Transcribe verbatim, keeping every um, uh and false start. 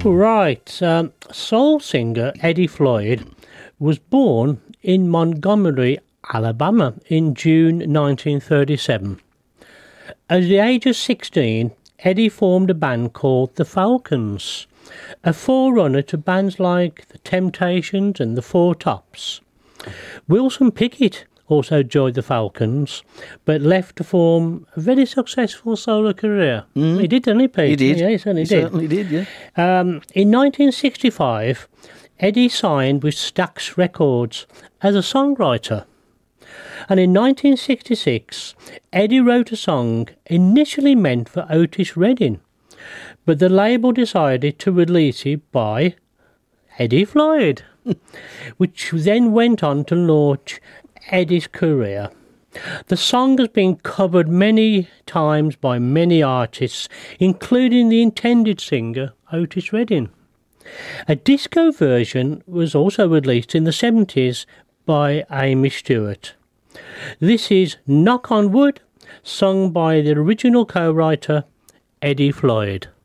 Right, um, soul singer Eddie Floyd was born in Montgomery, Alabama in June nineteen thirty-seven. At the age of sixteen, Eddie formed a band called the Falcons, a forerunner to bands like the Temptations and the Four Tops. Wilson Pickett also joined the Falcons, but left to form a very successful solo career. Mm. He did, didn't he, Pete? He did. Yeah, he certainly he did. certainly did, yeah. Um, in nineteen sixty-five, Eddie signed with Stax Records as a songwriter. And in nineteen sixty-six, Eddie wrote a song initially meant for Otis Redding, but the label decided to release it by Eddie Floyd, which then went on to launch Eddie's career. The song has been covered many times by many artists, including the intended singer Otis Redding. A disco version was also released in the seventies by Amy Stewart. This is Knock on Wood, sung by the original co-writer Eddie Floyd.